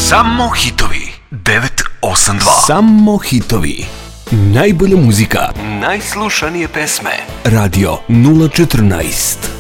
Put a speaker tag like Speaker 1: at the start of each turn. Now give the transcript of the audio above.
Speaker 1: Samo hitovi 982.
Speaker 2: Samo hitovi. Najbolja muzika.
Speaker 1: Najslušanije pesme.
Speaker 2: Radio 014.